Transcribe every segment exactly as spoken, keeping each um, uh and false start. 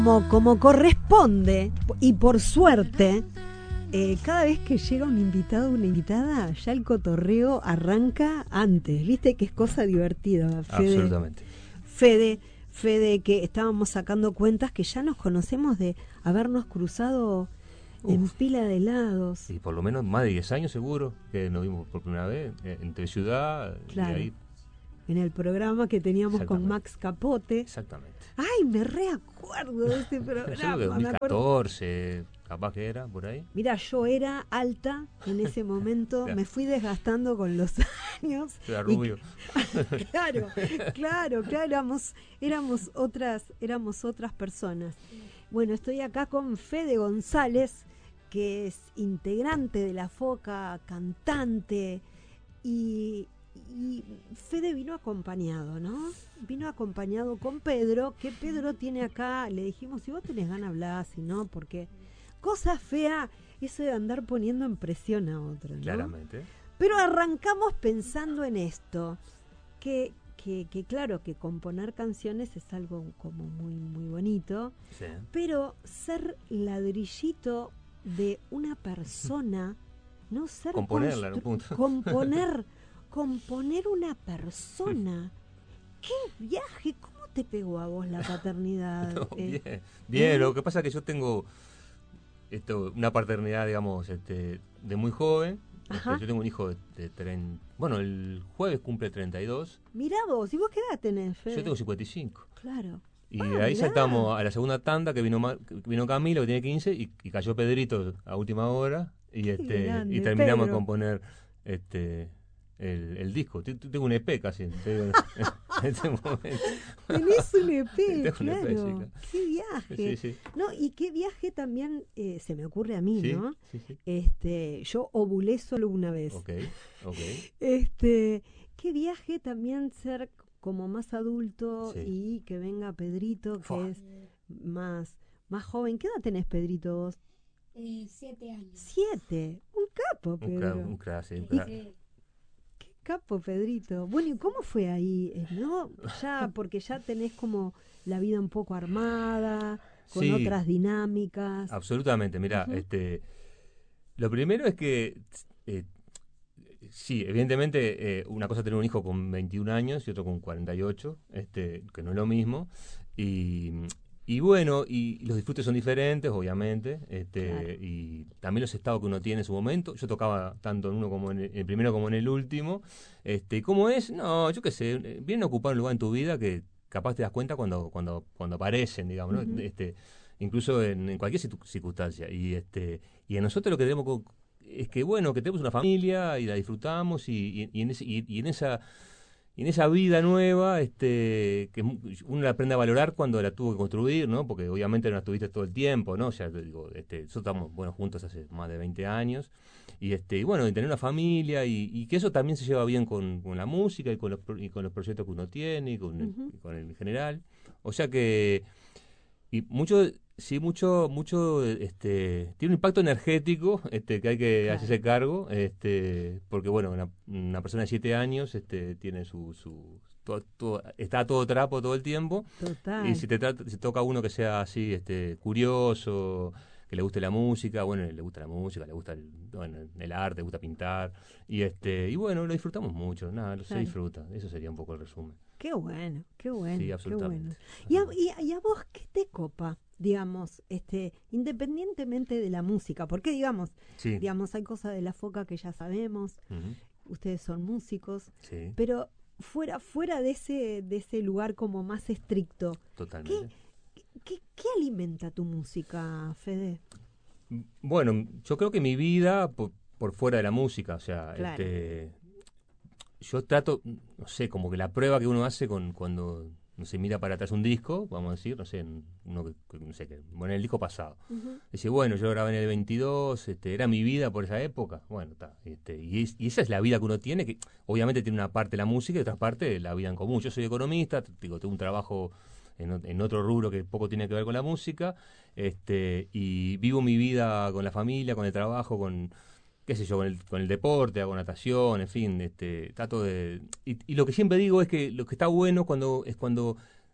Como, como corresponde, y por suerte, eh, cada vez que llega un invitado o una invitada, ya el cotorreo arranca antes. ¿Viste que es cosa divertida, Fede? Absolutamente. Fede, Fede, que estábamos sacando cuentas que ya nos conocemos de habernos cruzado Uf. en pila de lados. Y por lo menos más de diez años seguro que nos vimos por primera vez entre ciudad claro. y ahí. En el programa que teníamos con Max Capote. Exactamente. Ay, me reacuerdo de este programa. Yo creo que dos mil catorce, capaz que era, por ahí. Mira, yo era alta en ese momento, claro. Me fui desgastando con los años. Era rubio. Y, claro, claro, claro, éramos, éramos, otras, éramos otras personas. Bueno, estoy acá con Fede González, que es integrante de La Foca, cantante, y... Y Fede vino acompañado, ¿no? Vino acompañado con Pedro, que Pedro tiene acá, le dijimos, si vos tenés ganas de hablar, si no, porque cosa fea eso de andar poniendo en presión a otro, ¿no? Claramente. Pero arrancamos pensando en esto, que, que, que claro, que componer canciones es algo como muy, muy bonito, sí. Pero ser ladrillito de una persona, no ser... Componerla, en un punto. Componer... Componer una persona. ¡Qué viaje! ¿Cómo te pegó a vos la paternidad? No, eh, bien, bien. ¿eh? Lo que pasa es que yo tengo esto, una paternidad, digamos, este, de muy joven. Este, yo tengo un hijo de, de treinta. Bueno, el jueves cumple treinta y dos. Mirá vos, ¿y vos qué edad tenés, Fe? Yo tengo cincuenta y cinco. Claro. Y ah, de ahí mirá. saltamos a la segunda tanda que vino que vino Camilo, que tiene quince, y, y cayó Pedrito a última hora. Y este grande, y terminamos Pedro. de componer este el, el disco. Tengo un E P casi en, en este momento. Tenés un E P, claro. Un E P, sí, claro. Qué viaje. Sí, sí. No, y qué viaje también eh, se me ocurre a mí, sí, ¿no? Sí, sí. Este, yo ovulé solo una vez. Okay, okay. Este, qué viaje también ser como más adulto, sí. Y que venga Pedrito, que Fua. es más, más joven. ¿Qué edad tenés, Pedrito, vos? Eh, siete años. Siete. Un capo, Pedro. Un, ca- un crack, sí, un Y- crack. Qué capo, Pedrito. Bueno, ¿y cómo fue ahí? Eh, ¿No? Ya, porque ya tenés como la vida un poco armada, con Sí. otras dinámicas. Absolutamente, mira, Ujú. este, lo primero es que, eh, sí, evidentemente, eh, una cosa es tener un hijo con veintiún años y otro con cuarenta y ocho, este, que no es lo mismo, y, y bueno, y los disfrutes son diferentes, obviamente, este, Claro. y también los estados que uno tiene en su momento. Yo tocaba tanto en uno como en el, en el primero como en el último, este, ¿y ¿cómo es? No, yo qué sé, eh, vienen a ocupar un lugar en tu vida que capaz te das cuenta cuando, cuando, cuando aparecen, digamos, ¿no? Ujú. Este, incluso en, en cualquier situ- circunstancia. Y este y a nosotros lo que tenemos co- es que, bueno, que tenemos una familia y la disfrutamos y, y, y en, ese, y, y en esa y en esa vida nueva, este que mu- uno la aprende a valorar cuando la tuvo que construir, ¿no? Porque obviamente no la tuviste todo el tiempo, ¿no? O sea, te digo, este, nosotros estamos, bueno, juntos hace más de veinte años. Y este y bueno, y tener una familia y, y que eso también se lleva bien con, con la música y con los pro- y con los proyectos que uno tiene y con, el- Ujú. y con el en general. O sea que y mucho, sí, mucho, mucho, este, tiene un impacto energético, este, que hay que Claro. hacerse cargo, este, porque bueno, una, una persona de siete años, este, tiene su, su, todo- todo- está a todo trapo todo el tiempo, Total. y si te trata, si toca uno que sea así, este, curioso, que le guste la música, bueno, le gusta la música, le gusta el, bueno, el arte, le gusta pintar, y este, y bueno, lo disfrutamos mucho, nada, lo se Claro. disfruta, eso sería un poco el resumen. Qué bueno, qué bueno, Sí, qué absolutamente. bueno. ¿Y a, y a- y a vos qué te copa, digamos, este, independientemente de la música? Porque, digamos, Sí. digamos, hay cosas de La Foca que ya sabemos, Ujú. ustedes son músicos, Sí, pero fuera, fuera de ese, de ese lugar como más estricto, totalmente. ¿qué, qué, qué alimenta tu música, Fede? Bueno, yo creo que mi vida por, por fuera de la música, o sea, Claro. este, yo trato, no sé, como que la prueba que uno hace con cuando no sé, mira para atrás un disco, vamos a decir, no sé, en uno que, que- no sé, que, bueno, el disco pasado. Ujú. Dice, bueno, yo grabé en el veintidós, este, era mi vida por esa época. Bueno, está. Este, y, es- y esa es la vida que uno tiene, que obviamente tiene una parte la música y otra parte la vida en común. Yo soy economista, t- digo, tengo un trabajo en, o- en otro rubro que poco tiene que ver con la música, este, y vivo mi vida con la familia, con el trabajo, con qué sé yo, con el, con el deporte, hago natación, en fin, este, trato de... Y, y lo que siempre digo es que lo que está bueno cuando es cuando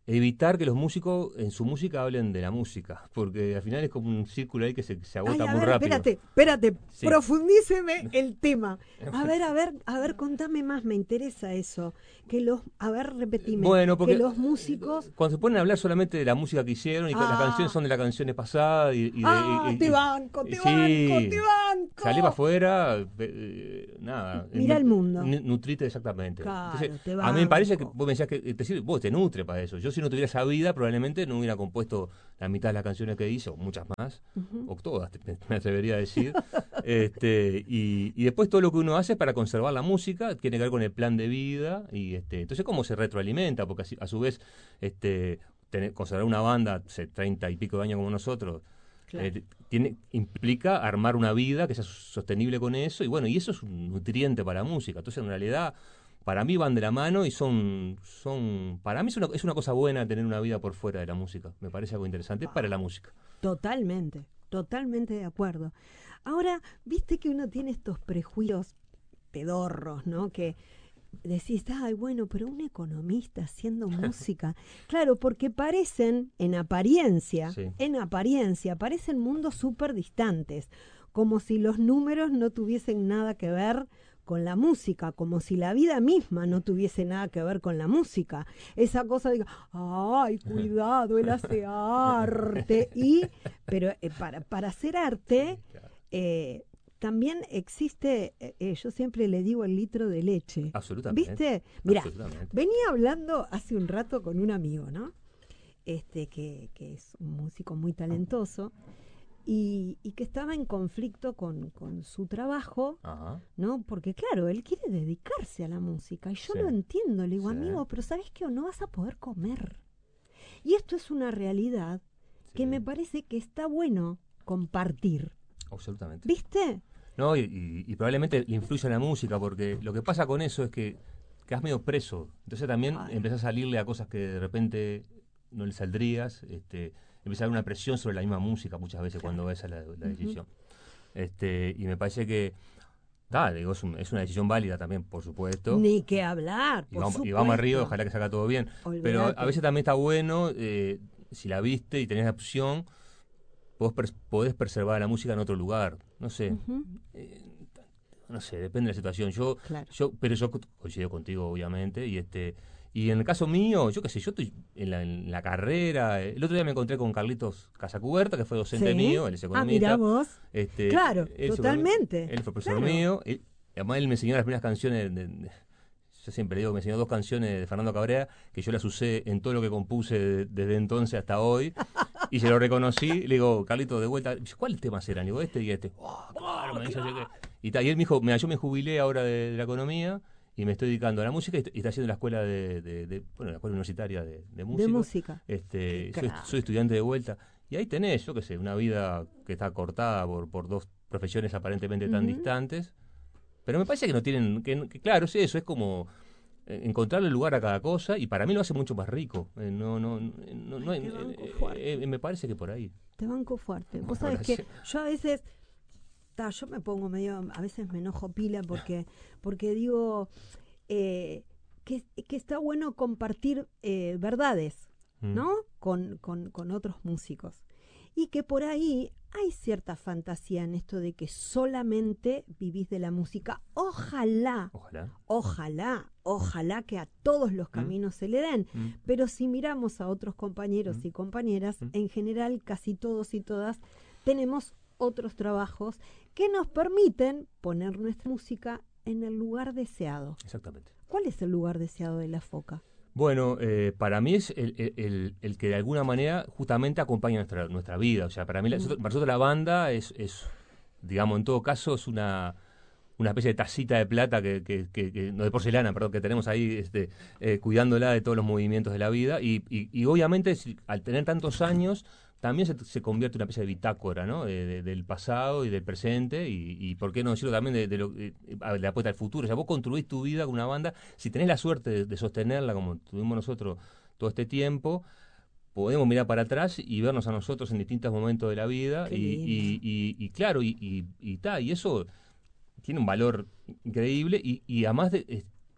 evitar que los músicos en su música hablen de la música, porque al final es como un círculo ahí que se, se agota Ay, a muy ver, rápido. Espérate, espérate, Sí. profundíceme el tema. A ver, a ver, a ver, contame más, me interesa eso. Que los, a ver, repetime. Bueno, porque que los músicos. cuando se ponen a hablar solamente de la música que hicieron y que Ah. las canciones son de las canciones pasadas y, y de, Ah, y- y- te y- banco, te sí, banco, te banco. salí para afuera, eh, nada. Mirá nu- el mundo. nu- Nutrite exactamente. Claro, Entonces, te a mí me parece que banco. vos me decías que te sirve, vos te nutre para eso. Yo si no tuviera esa vida probablemente no hubiera compuesto la mitad de las canciones que hice, o muchas más, Ujú. o todas, te- me atrevería a decir. este y, y después todo lo que uno hace para conservar la música tiene que ver con el plan de vida y este entonces cómo se retroalimenta, porque así- a su vez este tener, conservar una banda hace treinta y pico de años como nosotros Claro. eh, tiene implica armar una vida que sea sostenible con eso y bueno, y eso es un nutriente para la música. Entonces en realidad para mí van de la mano y son son para mí es una, es una cosa buena tener una vida por fuera de la música. Me parece algo interesante para la música. Totalmente, totalmente de acuerdo. Ahora, viste que uno tiene estos prejuicios pedorros, ¿no? Que decís, ay, bueno, pero un economista haciendo música. Claro, porque parecen, en apariencia, Sí. en apariencia, parecen mundos súper distantes, como si los números no tuviesen nada que ver con la música, como si la vida misma no tuviese nada que ver con la música. Esa cosa de, ay, cuidado, él hace arte. Y, pero eh, para, para hacer arte, eh, también existe, eh, eh, yo siempre le digo el litro de leche. Absolutamente. ¿Viste? Mira, Absolutamente. venía hablando hace un rato con un amigo, ¿no? Este, que, que es un músico muy talentoso. Y, y que estaba en conflicto con, con su trabajo, Ajá. ¿no? Porque claro, él quiere dedicarse a la música y yo Sí. lo entiendo, le digo, Sí. amigo, pero ¿sabes qué? No vas a poder comer. Y esto es una realidad que Sí. me parece que está bueno compartir. Absolutamente. ¿Viste? No, y, y- y probablemente le influye en la música, porque lo que pasa con eso es que quedas medio preso. Entonces también Ay. empezás a salirle a cosas que de repente no le saldrías. Este, empieza a haber una presión sobre la misma música muchas veces cuando ves a la, la decisión. este, y me parece que, da, digo, es, un- es una decisión válida también, por supuesto. Ni que hablar, Y por vamos, y supuesto. vamos arriba, ojalá que salga todo bien. Pero Olvídate. a veces también está bueno, eh, si la viste y tenés la opción, podés, pers- podés preservar la música en otro lugar. No sé. Ujú. Eh, no sé, depende de la situación. Yo, Claro. yo, pero yo co- coincido contigo, obviamente, y este, y en el caso mío, yo qué sé, yo estoy en la, en la carrera. El otro día me encontré con Carlitos Casacuberta, que fue docente Sí. mío, él es Ah, economista. mirá vos. Este, Claro, él es totalmente. economista, Él fue profesor Claro. mío. Él- además, él me enseñó las primeras canciones. De, de- yo siempre digo que me enseñó dos canciones de Fernando Cabrera, que yo las usé en todo lo que compuse de- desde entonces hasta hoy. Y se lo reconocí. Le digo, Carlito, de vuelta. ¿Cuáles temas eran? Le digo, este y este. Oh, claro, me dice, así que- y, ta, y él me dijo, mira, yo me jubilé ahora de, de la economía y me estoy dedicando a la música y, y está haciendo la escuela de, de- de- bueno, la escuela universitaria de, de música. De música. Este, Qué soy, crack. soy estudiante de vuelta. Y ahí tenés, yo qué sé, una vida que está cortada por, por dos profesiones aparentemente tan Ujú. distantes. Pero me parece que no tienen, que, que claro, es eso, es como eh, encontrarle lugar a cada cosa y para mí lo hace mucho más rico. Eh, no, no, no, no, no, Ay, te eh, banco eh, fuerte. eh, me parece que por ahí. Te banco fuerte. Vos Bueno, sabés que gracias. yo a veces, ta, yo me pongo medio, a veces me enojo pila porque, porque digo eh, que, que está bueno compartir eh, verdades, Mm. ¿no? Con, con, con otros músicos. Y que por ahí hay cierta fantasía en esto de que solamente vivís de la música. Ojalá, Ojalá. ojalá, ojalá que a todos los caminos se le den. Mm. Pero si miramos a otros compañeros Mm. y compañeras, Mm. en general casi todos y todas tenemos otros trabajos que nos permiten poner nuestra música en el lugar deseado. Exactamente. ¿Cuál es el lugar deseado de La Foca? Bueno, eh, para mí es el, el- el- el que de alguna manera justamente acompaña nuestra, nuestra vida. O sea, para mí, la- Mm. nosotros- para nosotros la banda es, es, digamos, en todo caso, es una, una especie de tacita de plata, que, que, que- que- no de porcelana, perdón, que tenemos ahí este, eh, cuidándola de todos los movimientos de la vida. Y, y, y obviamente, si- al tener tantos años, también se, se convierte en una especie de bitácora, ¿no? De- de- del pasado y del presente, y, y por qué no decirlo también de, de, lo, de, de la apuesta al futuro. O sea, vos construís tu vida con una banda, si tenés la suerte de, de sostenerla como tuvimos nosotros todo este tiempo, podemos mirar para atrás y vernos a nosotros en distintos momentos de la vida. Qué Y, lindo. y, y, y claro, y, y, y, ta, y eso tiene un valor increíble, y, y además de, es,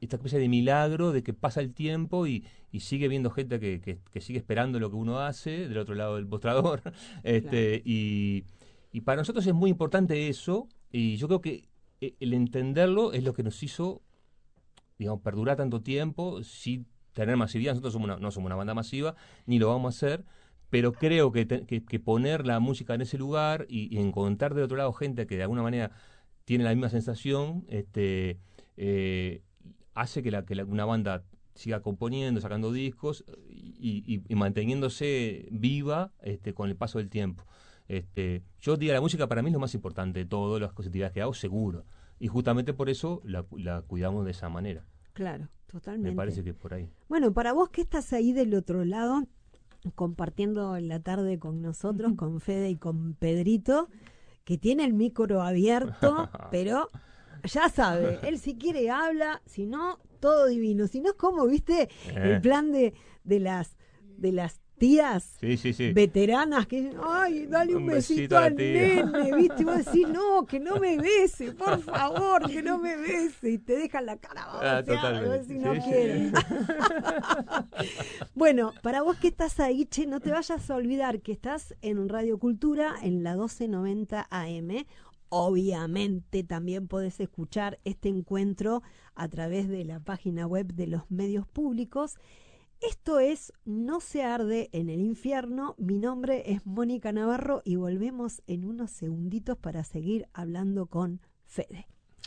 esta especie de milagro de que pasa el tiempo y, y sigue viendo gente que, que, que sigue esperando lo que uno hace del otro lado del mostrador. este, claro. y, y para nosotros es muy importante eso, y yo creo que el entenderlo es lo que nos hizo, digamos, perdurar tanto tiempo sin tener masividad. Nosotros somos una, no somos una banda masiva, ni lo vamos a hacer, pero creo que, te, que, que poner la música en ese lugar y, y encontrar de otro lado gente que de alguna manera tiene la misma sensación, este, eh, hace que, la, que la, una banda siga componiendo, sacando discos y, y, y manteniéndose viva este, con el paso del tiempo. Este, yo diría, la música para mí es lo más importante de todo, las actividades que hago, seguro. Y justamente por eso la, la cuidamos de esa manera. Claro, totalmente. Me parece que por ahí. Bueno, para vos que estás ahí del otro lado, compartiendo la tarde con nosotros, uh-huh. con Fede y con Pedrito, que tiene el micro abierto, pero ya sabe, él si quiere habla, si no, todo divino. Si no es como, viste, eh. el plan de, de las de las tías sí, sí, sí. veteranas que dicen, ay, dale un, un besito, besito al nene, viste, y vos decís, no, que no me bese, por favor, que no me bese, y te dejan la cara ah, totalmente. Y vos decís, no sí, quieren. Sí. Bueno, para vos que estás ahí, che, no te vayas a olvidar que estás en Radio Cultura, en la doce noventa A M. Obviamente también podés escuchar este encuentro a través de la página web de los medios públicos. Esto es No se arde en el infierno. Mi nombre es Mónica Navarro y volvemos en unos segunditos para seguir hablando con Fede.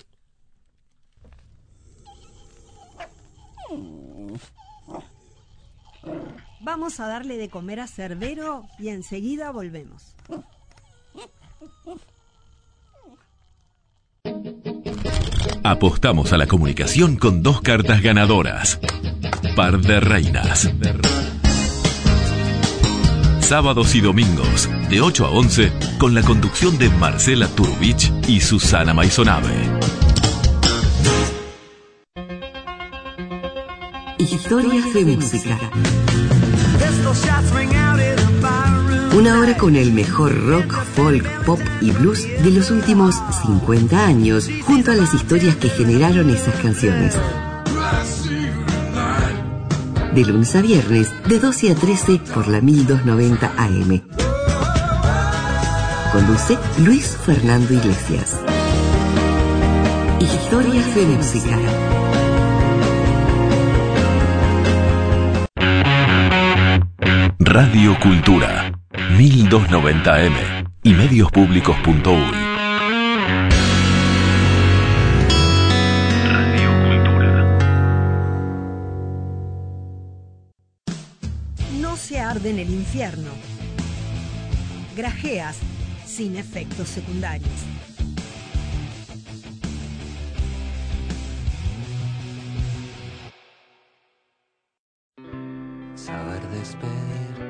Vamos a darle de comer a Cerbero y enseguida volvemos. Apostamos a la comunicación con dos cartas ganadoras. Par de reinas. Sábados y domingos, de ocho a once, con la conducción de Marcela Turbich y Susana Maisonave. Historias de música. Una hora con el mejor rock, folk, pop y blues de los últimos cincuenta años, junto a las historias que generaron esas canciones. De lunes a viernes, de doce a trece por la mil doscientos noventa A M. Conduce Luis Fernando Iglesias. Historias de música. Radio Cultura, mil doscientos noventa A M y mediospublicos punto uy. Radio Cultura. No se arde en el infierno. Grajeas sin efectos secundarios. Saber despedir